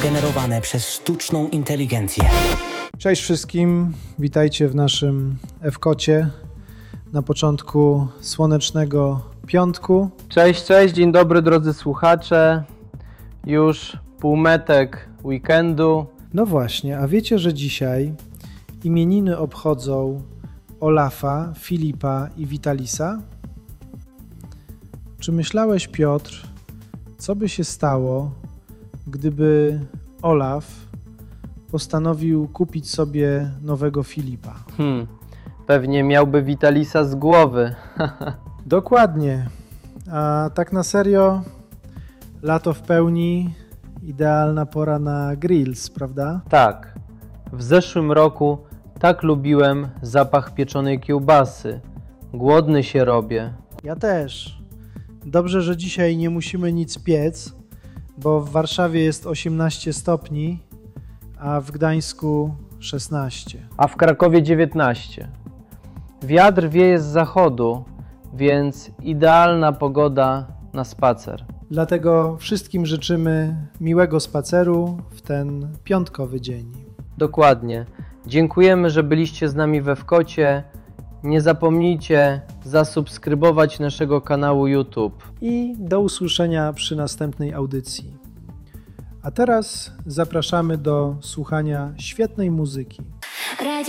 generowane przez sztuczną inteligencję. Cześć wszystkim, witajcie w naszym F-kocie na początku słonecznego piątku. Cześć, dzień dobry drodzy słuchacze. Już półmetek weekendu. No właśnie, a wiecie, że dzisiaj imieniny obchodzą Olafa, Filipa i Vitalisa? Czy myślałeś, Piotr, co by się stało, gdyby Olaf postanowił kupić sobie nowego Filipa? Pewnie miałby Vitalisa z głowy. Dokładnie. A tak na serio, lato w pełni, idealna pora na grills, prawda? Tak, w zeszłym roku tak lubiłem zapach pieczonej kiełbasy. Głodny się robię. Ja też. Dobrze, że dzisiaj nie musimy nic piec, bo w Warszawie jest 18 stopni, a w Gdańsku 16. A w Krakowie 19. Wiatr wieje z zachodu, więc idealna pogoda na spacer. Dlatego wszystkim życzymy miłego spaceru w ten piątkowy dzień. Dokładnie. Dziękujemy, że byliście z nami we F-kocie. Nie zapomnijcie zasubskrybować naszego kanału YouTube. I do usłyszenia przy następnej audycji. A teraz zapraszamy do słuchania świetnej muzyki.